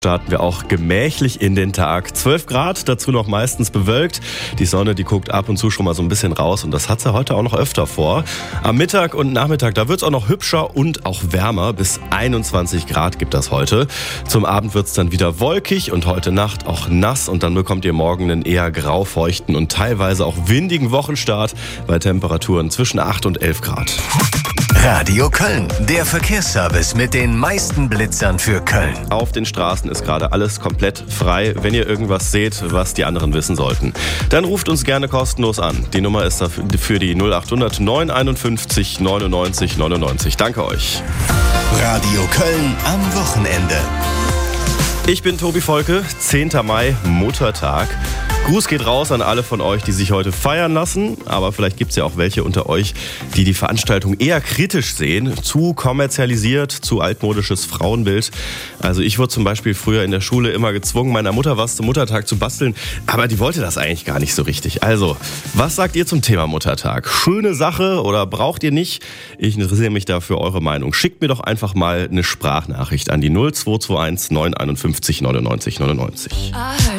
Starten wir auch gemächlich in den Tag. 12 Grad, dazu noch meistens bewölkt. Die Sonne, die guckt ab und zu schon mal so ein bisschen raus und das hat sie heute auch noch öfter vor. Am Mittag und Nachmittag, da wird es auch noch hübscher und auch wärmer. Bis 21 Grad gibt das heute. Zum Abend wird es dann wieder wolkig und heute Nacht auch nass und dann bekommt ihr morgen einen eher graufeuchten und teilweise auch windigen Wochenstart bei Temperaturen zwischen 8 und 11 Grad. Radio Köln, der Verkehrsservice mit den meisten Blitzern für Köln. Auf den Straßen ist gerade alles komplett frei. Wenn ihr irgendwas seht, was die anderen wissen sollten, dann ruft uns gerne kostenlos an. Die Nummer ist für die 0800 951 99 99. Danke euch. Radio Köln am Wochenende. Ich bin Tobi Volke, 10. Mai, Muttertag. Gruß geht raus an alle von euch, die sich heute feiern lassen. Aber vielleicht gibt es ja auch welche unter euch, die die Veranstaltung eher kritisch sehen. Zu kommerzialisiert, zu altmodisches Frauenbild. Also ich wurde zum Beispiel früher in der Schule immer gezwungen, meiner Mutter was zum Muttertag zu basteln. Aber die wollte das eigentlich gar nicht so richtig. Also, was sagt ihr zum Thema Muttertag? Schöne Sache oder braucht ihr nicht? Ich interessiere mich da für eure Meinung. Schickt mir doch einfach mal eine Sprachnachricht an die 0221 951 99 99.